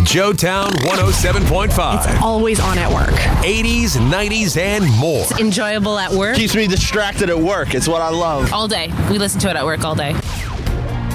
Joetown 107.5. It's always on at work. 80s, 90s, and more. Enjoyable at work. Keeps me distracted at work. It's what I love. All day. We listen to it at work all day.